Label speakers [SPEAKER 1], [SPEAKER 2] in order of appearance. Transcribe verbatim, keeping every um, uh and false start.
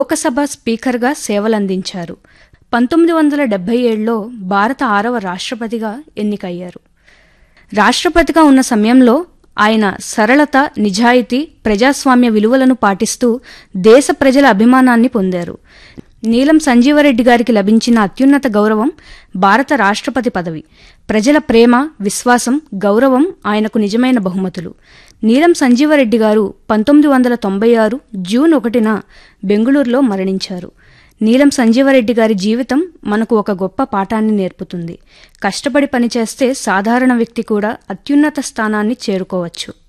[SPEAKER 1] లోకసభ స్పీకర్గా సేవలందించారు. పంతొమ్మిది వందల డెబ్బై ఏడులో భారత ఆరవ రాష్ట్రపతిగా ఎన్నికయ్యారు. రాష్ట్రపతిగా ఉన్న సమయంలో ఆయన సరళత, నిజాయితీ, ప్రజాస్వామ్య విలువలను పాటిస్తూ దేశ ప్రజల అభిమానాన్ని పొందారు. నీలం సంజీవరెడ్డి గారికి లభించిన అత్యున్నత గౌరవం భారత రాష్ట్రపతి పదవి. ప్రజల ప్రేమ, విశ్వాసం, గౌరవం ఆయనకు నిజమైన బహుమతులు. నీలం సంజీవరెడ్డి గారు పంతొమ్మిది వందల తొంభై ఆరు జూన్ ఒకటిన బెంగుళూరులో మరణించారు. నీలం సంజీవరెడ్డి గారి జీవితం మనకు ఒక గొప్ప పాఠాన్ని నేర్పుతుంది. కష్టపడి పనిచేస్తే సాధారణ వ్యక్తి కూడా అత్యున్నత స్థానాన్ని చేరుకోవచ్చు.